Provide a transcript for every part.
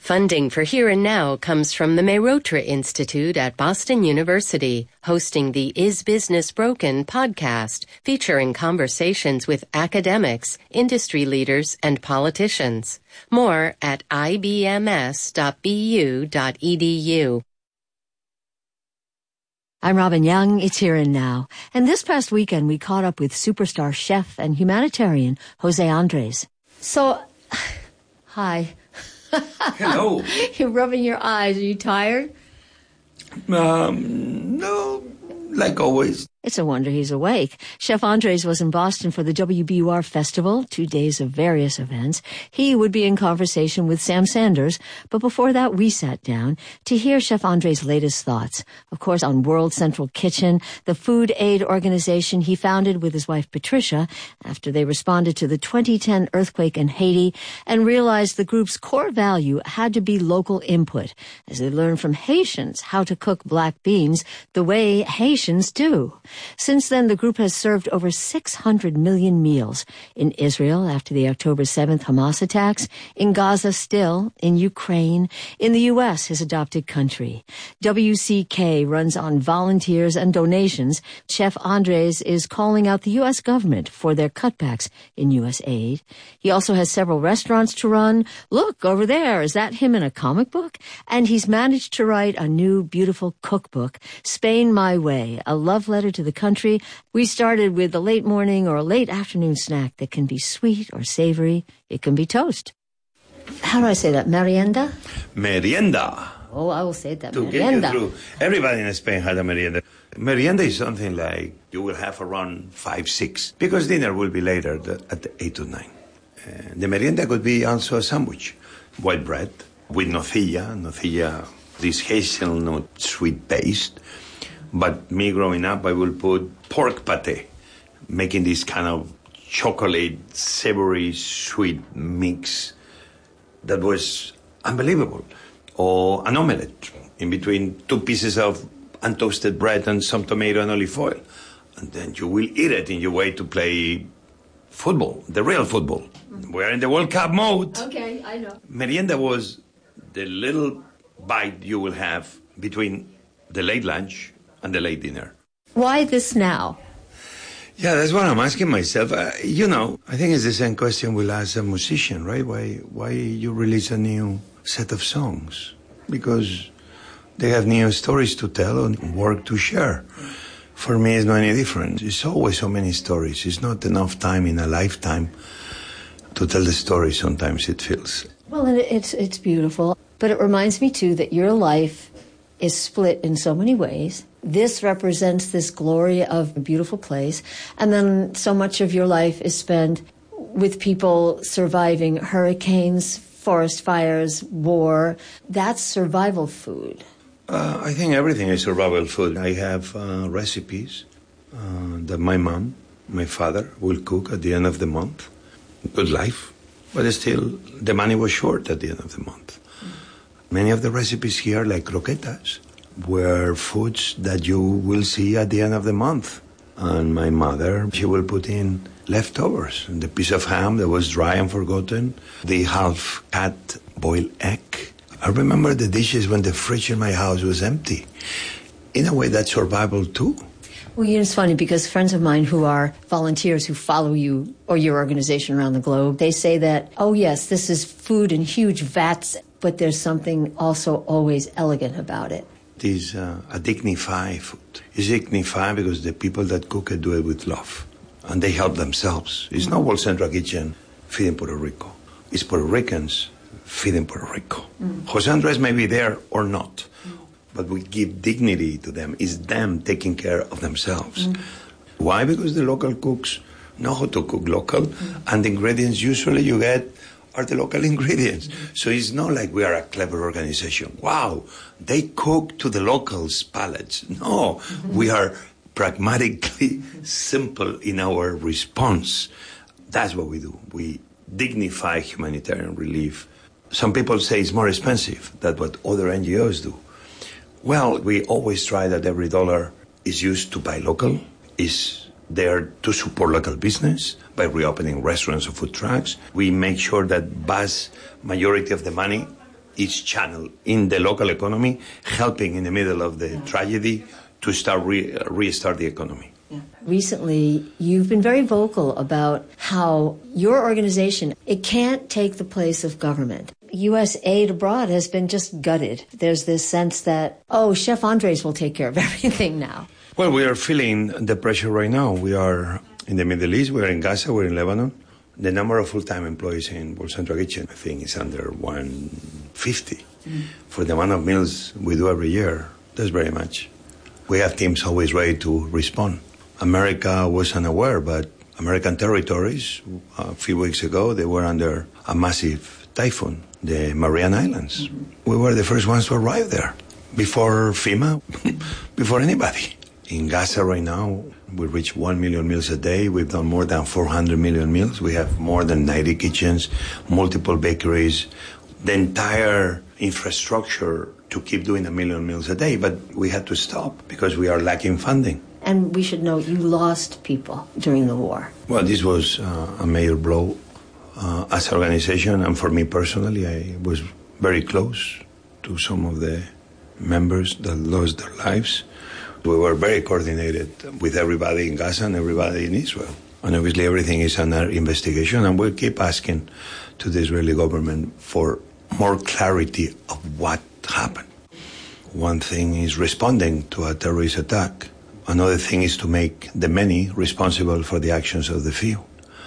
Funding for Here and Now comes from the Mehrotra Institute at Boston University, hosting the Is Business Broken podcast, featuring conversations with academics, industry leaders, and politicians. More at ibms.bu.edu. I'm Robin Young. It's Here and Now. And this past weekend, we caught up with superstar chef and humanitarian Jose Andres. So, hi. Hello. You're rubbing your eyes. Are you tired? No, like always. It's a wonder he's awake. Chef Andres was in Boston for the WBUR Festival, 2 days of various events. He would be in conversation with Sam Sanders, but before that we sat down to hear Chef Andres' latest thoughts. Of course, on World Central Kitchen, the food aid organization he founded with his wife Patricia after they responded to the 2010 earthquake in Haiti and realized the group's core value had to be local input, as they learned from Haitians how to cook black beans the way Haitians do. Since then, the group has served over 600 million meals in Israel after the October 7th Hamas attacks, in Gaza still, in Ukraine, in the U.S., his adopted country. WCK runs on volunteers and donations. Chef Andres is calling out the U.S. government for their cutbacks in U.S. aid. He also has several restaurants to run. Look, over there, is that him in a comic book? And he's managed to write a new, beautiful cookbook, Spain My Way, a love letter to the country. We started with a late morning or a late afternoon snack that can be sweet or savory. It can be toast. How do I say that? Merienda? Merienda. Oh, I will say that. To Merienda. get you through. Everybody in Spain had a merienda. Merienda is something like you will have around 5, 6, because dinner will be later at 8 to 9. The merienda could be also a sandwich. White bread with nocilla, this hazelnut sweet paste. But me growing up, I will put pork pate, making this kind of chocolate, savory, sweet mix that was unbelievable. Or an omelette in between 2 pieces of untoasted bread and some tomato and olive oil. And then you will eat it in your way to play football, the real football. We're in the World Cup mode. Okay, I know. Merienda was the little bite you will have between the late lunch and the late dinner. Why this now? Yeah, that's what I'm asking myself. I think it's the same question we'll ask a musician, right? Why you release a new set of songs? Because they have new stories to tell and work to share. For me, it's not any different. It's always so many stories. It's not enough time in a lifetime to tell the story. Sometimes it feels. Well, and it's beautiful. But it reminds me, too, that your life is split in so many ways. This represents this glory of a beautiful place. And then so much of your life is spent with people surviving hurricanes, forest fires, war. That's survival food. I think everything is survival food. I have recipes that my mom, my father will cook at the end of the month. Good life. But still, the money was short at the end of the month. Many of the recipes here, like croquetas, were foods that you will see at the end of the month. And my mother, she will put in leftovers, the piece of ham that was dry and forgotten, the half-cut boiled egg. I remember the dishes when the fridge in my house was empty. In a way, that's survival too. Well, it's funny because friends of mine who are volunteers who follow you or your organization around the globe, they say that, oh yes, this is food in huge vats, but there's something also always elegant about it. It is a dignified food. It's dignified because the people that cook it do it with love. And they help themselves. It's not World Central Kitchen feeding Puerto Rico. It's Puerto Ricans feeding Puerto Rico. Jose Andres may be there or not, but we give dignity to them. It's them taking care of themselves. Why? Because the local cooks know how to cook local, and the ingredients usually you get are the local ingredients. So it's not like we are a clever organization. Wow, they cook to the locals' palates. No, we are pragmatically simple in our response. That's what we do. We dignify humanitarian relief. Some people say it's more expensive than what other NGOs do. Well, we always try that every dollar is used to buy local, is there to support local business by reopening restaurants or food trucks. We make sure that vast majority of the money its channel in the local economy, helping in the middle of the tragedy to start restart the economy. Yeah. Recently, you've been very vocal about how your organization, it can't take the place of government. U.S. aid abroad has been just gutted. There's this sense that, Chef Andres will take care of everything now. Well, we are feeling the pressure right now. We are in the Middle East, we are in Gaza, we're in Lebanon. The number of full-time employees in World Central Kitchen, I think, is under 150. For the amount of meals we do every year, that's very much. We have teams always ready to respond. America was unaware, but American territories, a few weeks ago, they were under a massive typhoon, the Mariana Islands. We were the first ones to arrive there, before FEMA, before anybody. In Gaza right now, we reach 1 million meals a day. We've done more than 400 million meals. We have more than 90 kitchens, multiple bakeries, the entire infrastructure to keep doing 1 million meals a day. But we had to stop because we are lacking funding. And we should note you lost people during the war. Well, this was a major blow as an organization. And for me personally, I was very close to some of the members that lost their lives. We were very coordinated with everybody in Gaza and everybody in Israel. And obviously everything is under investigation, and we'll keep asking to the Israeli government for more clarity of what happened. One thing is responding to a terrorist attack. Another thing is to make the many responsible for the actions of the few.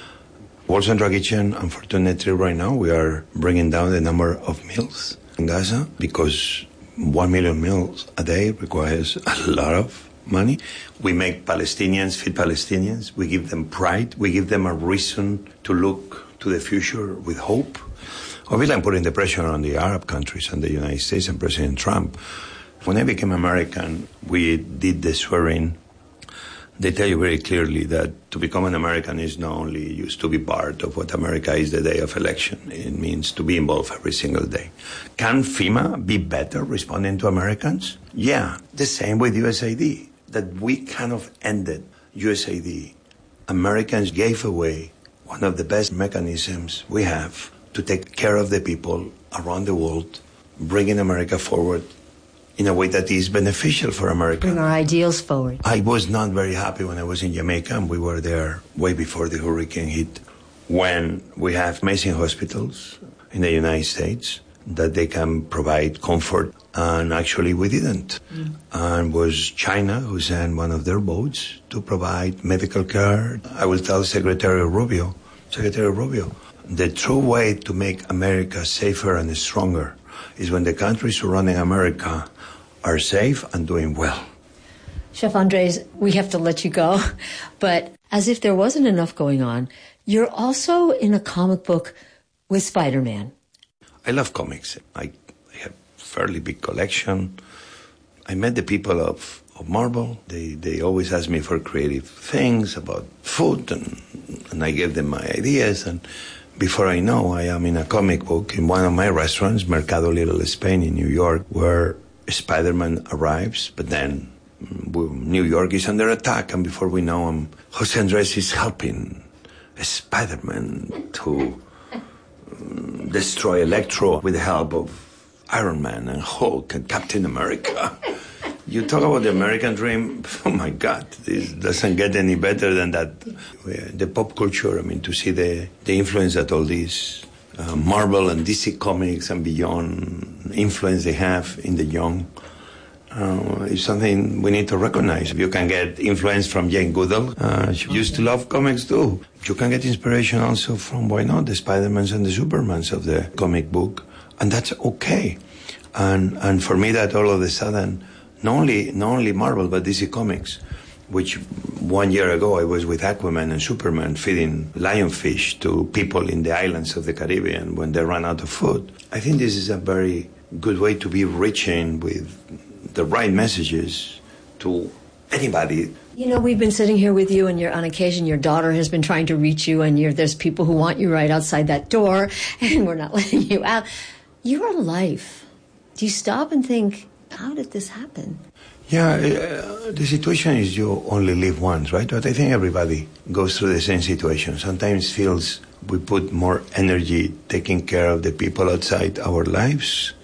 World Central Kitchen, unfortunately right now, we are bringing down the number of meals in Gaza because 1 million meals a day requires a lot of money. We make Palestinians feed Palestinians. We give them pride. We give them a reason to look to the future with hope. Obviously, I'm putting the pressure on the Arab countries and the United States and President Trump. When I became American, we did the swearing. They tell you very clearly that to become an American is not only used to be part of what America is the day of election. It means to be involved every single day. Can FEMA be better responding to Americans? Yeah, the same with USAID. That we kind of ended USAID. Americans gave away one of the best mechanisms we have to take care of the people around the world, bringing America forward in a way that is beneficial for America. Bring our ideals forward. I was not very happy when I was in Jamaica, and we were there way before the hurricane hit, when we have amazing hospitals in the United States that they can provide comfort, and actually we didn't. And it was China who sent one of their boats to provide medical care. I will tell Secretary Rubio, the true way to make America safer and stronger is when the countries surrounding America are safe and doing well. Chef Andres, we have to let you go, but as if there wasn't enough going on, you're also in a comic book with Spider-Man. I love comics. I have a fairly big collection. I met the people of Marvel. They always ask me for creative things about food, and I give them my ideas, and before I know, I am in a comic book in one of my restaurants, Mercado Little Spain in New York, where Spider-Man arrives, but then New York is under attack, and before we know him, Jose Andres is helping Spider-Man to destroy Electro with the help of Iron Man and Hulk and Captain America. You talk about the American dream, oh my God, this doesn't get any better than that. The pop culture, to see the influence that all these Marvel and DC comics and beyond influence they have in the young is something we need to recognize. You can get influence from Jane Goodall. She used to love comics too. You can get inspiration also from, why not, the Spider-Mans and the Supermans of the comic book, and that's okay. And for me, that all of a sudden, not only Marvel, but DC Comics, which 1 year ago I was with Aquaman and Superman feeding lionfish to people in the islands of the Caribbean when they ran out of food. I think this is a very good way to be reaching with the right messages to anybody. We've been sitting here with you, and on occasion your daughter has been trying to reach you, and there's people who want you right outside that door, and we're not letting you out. Your life, do you stop and think, how did this happen? Yeah, the situation is you only live once, right? But I think everybody goes through the same situation. Sometimes feels we put more energy taking care of the people outside our lives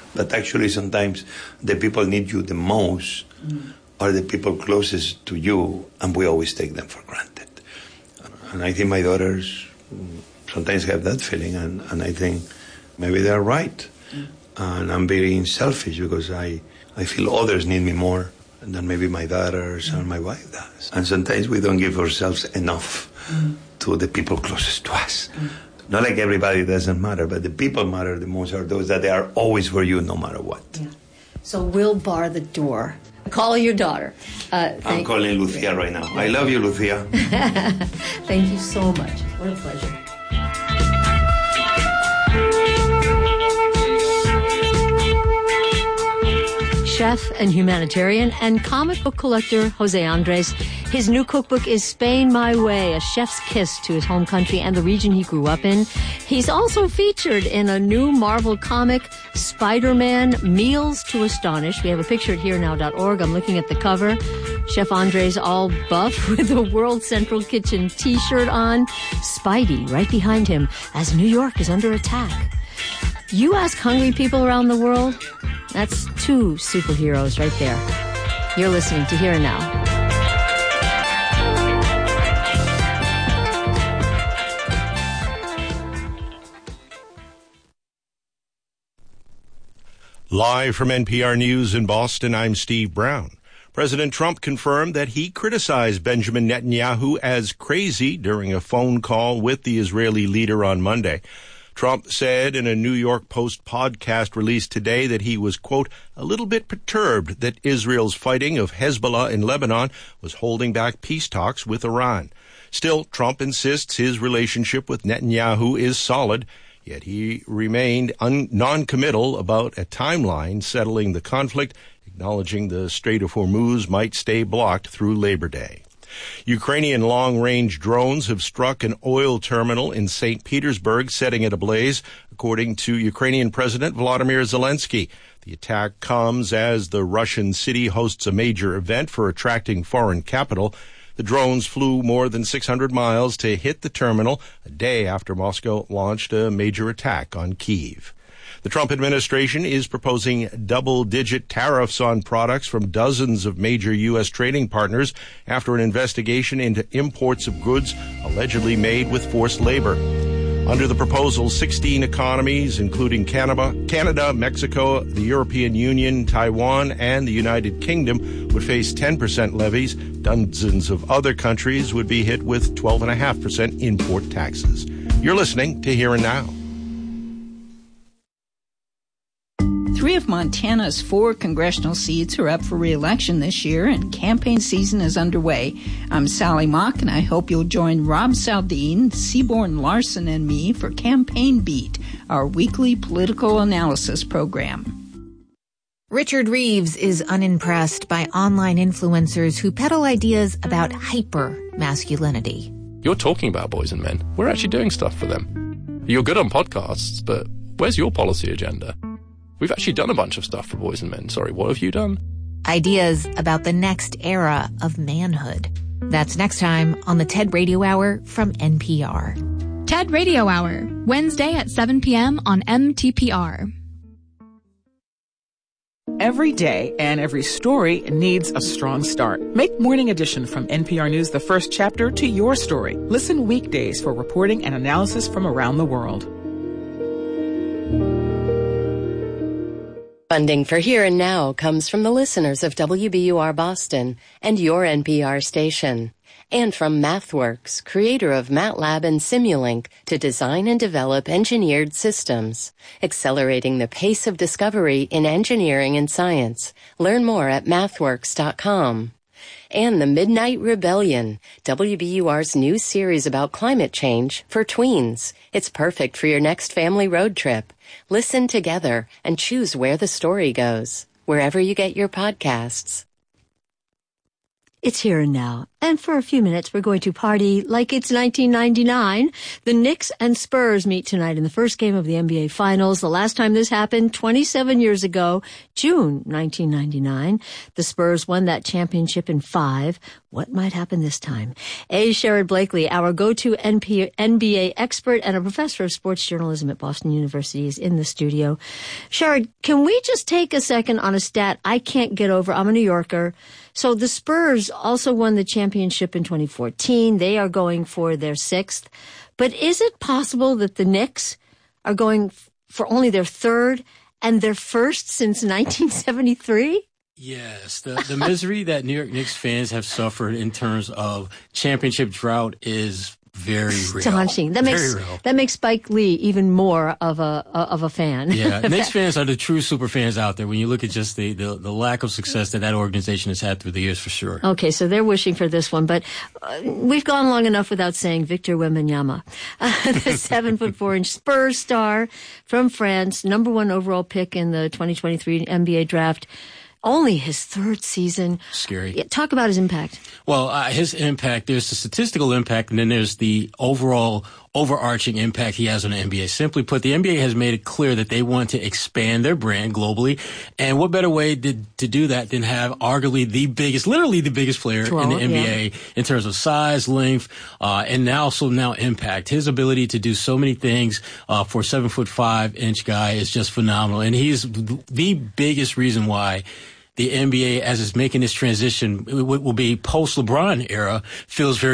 But actually sometimes the people need you the most are the people closest to you, and we always take them for granted. And I think my daughters sometimes have that feeling, and I think maybe they're right. And I'm very selfish because I feel others need me more than maybe my daughters and my wife does. And sometimes we don't give ourselves enough to the people closest to us. Not like everybody doesn't matter, but the people matter the most are those that they are always for you no matter what. Yeah. So we'll bar the door. Call your daughter. I'm calling Lucia right now. I love you, Lucia. Thank you so much. What a pleasure. Chef and humanitarian and comic book collector Jose Andres. His new cookbook is Spain My Way, a chef's kiss to his home country and the region he grew up in. He's also featured in a new Marvel comic, Spider-Man Meals to Astonish. We have a picture at herenow.org. I'm looking at the cover. Chef Andres all buff with a World Central Kitchen t-shirt on. Spidey right behind him as New York is under attack. You ask hungry people around the world, that's two superheroes right there. You're listening to Here and Now. Live from NPR News in Boston, I'm Steve Brown. President Trump confirmed that he criticized Benjamin Netanyahu as crazy during a phone call with the Israeli leader on Monday. Trump said in a New York Post podcast released today that he was, quote, a little bit perturbed that Israel's fighting of Hezbollah in Lebanon was holding back peace talks with Iran. Still, Trump insists his relationship with Netanyahu is solid, yet he remained non-committal about a timeline settling the conflict, acknowledging the Strait of Hormuz might stay blocked through Labor Day. Ukrainian long-range drones have struck an oil terminal in St. Petersburg, setting it ablaze, according to Ukrainian President Volodymyr Zelensky. The attack comes as the Russian city hosts a major event for attracting foreign capital. The drones flew more than 600 miles to hit the terminal a day after Moscow launched a major attack on Kyiv. The Trump administration is proposing double-digit tariffs on products from dozens of major U.S. trading partners after an investigation into imports of goods allegedly made with forced labor. Under the proposal, 16 economies, including Canada, Mexico, the European Union, Taiwan, and the United Kingdom, would face 10% levies. Dozens of other countries would be hit with 12.5% import taxes. You're listening to Here and Now. 3 of Montana's 4 congressional seats are up for re-election this year, and campaign season is underway. I'm Sally Mock, and I hope you'll join Rob Saldine, Seaborn Larson, and me for Campaign Beat, our weekly political analysis program. Richard Reeves is unimpressed by online influencers who peddle ideas about hyper-masculinity. You're talking about boys and men. We're actually doing stuff for them. You're good on podcasts, but where's your policy agenda? We've actually done a bunch of stuff for boys and men. Sorry, what have you done? Ideas about the next era of manhood. That's next time on the TED Radio Hour from NPR. TED Radio Hour, Wednesday at 7 p.m. on MTPR. Every day and every story needs a strong start. Make Morning Edition from NPR News the first chapter to your story. Listen weekdays for reporting and analysis from around the world. Funding for Here and Now comes from the listeners of WBUR Boston and your NPR station, and from MathWorks, creator of MATLAB and Simulink, to design and develop engineered systems, accelerating the pace of discovery in engineering and science. Learn more at mathworks.com. And The Midnight Rebellion, WBUR's new series about climate change for tweens. It's perfect for your next family road trip. Listen together and choose where the story goes, wherever you get your podcasts. It's Here and Now. And for a few minutes, we're going to party like it's 1999. The Knicks and Spurs meet tonight in the first game of the NBA Finals. The last time this happened, 27 years ago, June 1999. The Spurs won that championship in 5. What might happen this time? A. Sherrod Blakely, our go-to NBA expert and a professor of sports journalism at Boston University, is in the studio. Sherrod, can we just take a second on a stat I can't get over? I'm a New Yorker. So the Spurs also won the championship in 2014. They are going for their 6th. But is it possible that the Knicks are going for only their 3rd and their 1st since 1973? Yes, the misery that New York Knicks fans have suffered in terms of championship drought is very real. Astonishing. That makes Spike Lee even more of a fan. Yeah, Knicks fans are the true super fans out there when you look at just the lack of success that organization has had through the years, for sure. Okay, so they're wishing for this one, but we've gone long enough without saying Victor Wembanyama, the 7'4" Spurs star from France, number 1 overall pick in the 2023 NBA draft. Only his 3rd season. Scary. Talk about his impact. Well, his impact, there's the statistical impact, and then there's the overall overarching impact he has on the NBA. Simply put, the NBA has made it clear that they want to expand their brand globally. And what better way to do that than have arguably literally the biggest player in the NBA in terms of size, length, and now impact. His ability to do so many things for a 7'5" guy is just phenomenal. And he's the biggest reason why the NBA, as it's making this transition, will be post-LeBron era, feels very